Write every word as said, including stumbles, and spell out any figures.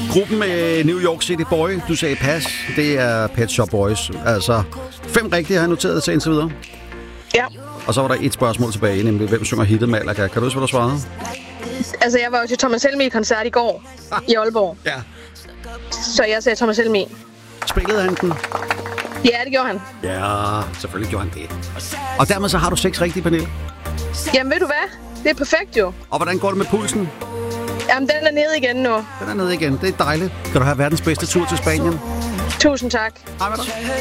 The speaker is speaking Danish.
Gruppen med New York City Boy, du sagde pas, det er Pet Shop Boys. Altså, fem rigtige har jeg noteret til indtil videre. Ja. Og så var der et spørgsmål tilbage, nemlig hvem synger hittet Malaga. Kan du huske, hvad du svarede? Altså, jeg var jo til Thomas Helmig-koncert i går i Aalborg. Ja. Så jeg sagde Thomas Helmig. Spillede han den? Ja, det gjorde han. Ja, selvfølgelig gjorde han det. Og dermed så har du seks rigtige, Pernille. Jamen, ved du hvad? Det er perfekt jo. Og hvordan går det med pulsen? Jamen, den er nede igen nu. Den er nede igen. Det er dejligt. Kan du have verdens bedste tur til Spanien? Tusind tak. Hej med dig.